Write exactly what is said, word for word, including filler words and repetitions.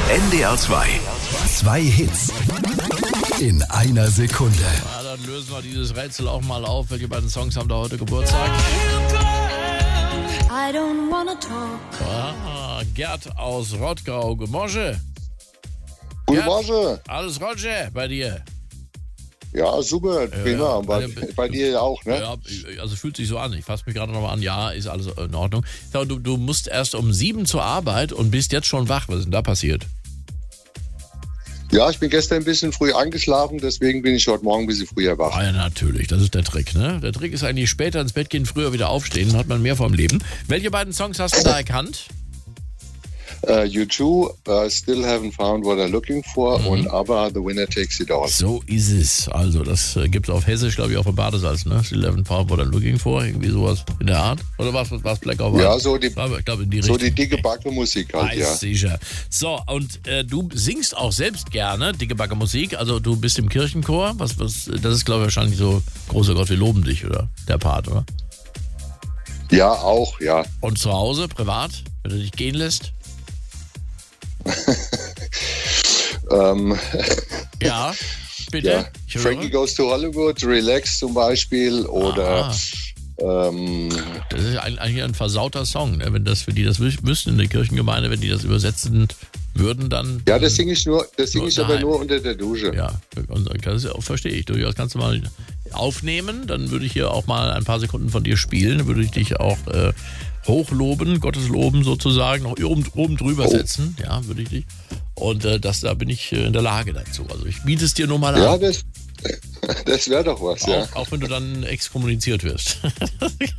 N D R zwei. Zwei Hits in einer Sekunde. Ja, dann lösen wir dieses Rätsel auch mal auf. Welche beiden Songs haben da heute Geburtstag? I don't wanna talk. Ah, Gerd aus Rottgau. Guten Morgen. Guten Gerd, Morgen. Alles Roger bei dir? Ja, super, prima. ja. Bei, Bei- bei dir auch, ne? Ja, also fühlt sich so an. Ich fasse mich gerade nochmal an. Ja, ist alles in Ordnung. So, du, du musst erst um sieben zur Arbeit und bist jetzt schon wach. Was ist denn da passiert? Ja, ich bin gestern ein bisschen früh eingeschlafen, deswegen bin ich heute Morgen ein bisschen früher wach. Ah, ja, natürlich. Das ist der Trick, ne? Der Trick ist eigentlich später ins Bett gehen, früher wieder aufstehen. Dann hat man mehr vom Leben. Welche beiden Songs hast du da erkannt? Uh, U two, uh, Still Haven't Found What I'm Looking For Mhm. und ABBA, The Winner Takes It All. So ist es. Also, das äh, gibt es auf Hessisch, glaube ich, auch im Badesalz, ne? Still haven't found what I'm looking for. Irgendwie sowas in der Art. Oder was was Black or White? Ja, so die, Ich glaube, ich glaube, in die so Richtung. die dicke Backe-Musik halt, Weiß ja. sicher. So, und äh, du singst auch selbst gerne dicke Backe Musik. Also, du bist im Kirchenchor. Was, was, das ist, glaube ich, wahrscheinlich so, großer Gott, wir loben dich, oder? Der Part, oder? Ja, auch, ja. Und zu Hause, privat, wenn du dich gehen lässt? Ähm, Ja, bitte. ja. Ich höre. Frankie Goes to Hollywood, Relax zum Beispiel oder Ah. ähm, Das ist eigentlich ein versauter Song, ne? Wenn das für die das wü- wüssten in der Kirchengemeinde, wenn die das übersetzen würden, dann. ja, das singe ich nur, das singe Nur ich aber daheim. nur unter der Dusche. Ja, und das ist ja auch, verstehe ich durchaus. Kannst du mal aufnehmen, dann würde ich hier auch mal ein paar Sekunden von dir spielen, dann würde ich dich auch äh, hochloben, Gottes loben sozusagen, noch oben, oben drüber Oh. setzen, ja, würde ich dich. Und äh, das, da bin ich äh, in der Lage dazu. Also ich biete es dir nur mal Ja, an, das, das wäre doch was, ja. auch, auch wenn du dann exkommuniziert wirst.